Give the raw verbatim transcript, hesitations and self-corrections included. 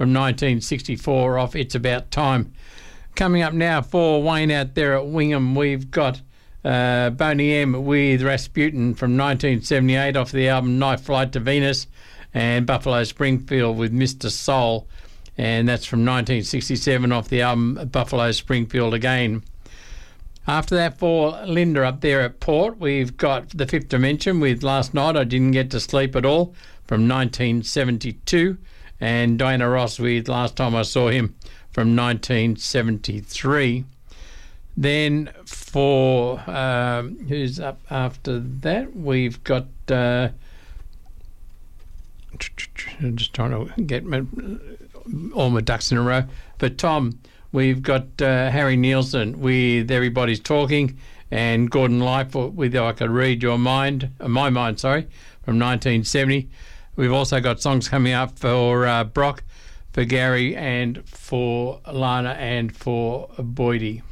from nineteen sixty-four off It's About Time. Coming up now for Wayne out there at Wingham, we've got uh, Boney M with Rasputin from nineteen seventy-eight off the album Night Flight to Venus, and Buffalo Springfield with Mister Soul, and that's from nineteen sixty-seven off the album Buffalo Springfield Again. After that, for Linda up there at Port, we've got The Fifth Dimension with Last Night I Didn't Get to Sleep at All from nineteen seventy-two, and Diana Ross with Last Time I Saw Him from nineteen seventy-three. Then for um, who's up after that, we've got uh, I'm just trying to get my, all my ducks in a row. But Tom, we've got uh, Harry Nielsen with Everybody's Talking, and Gordon Lightfoot with I Could Read Your Mind, uh, My Mind, sorry, from nineteen seventy. We've also got songs coming up for uh, Brock, for Gary, and for Lana, and for Boydie.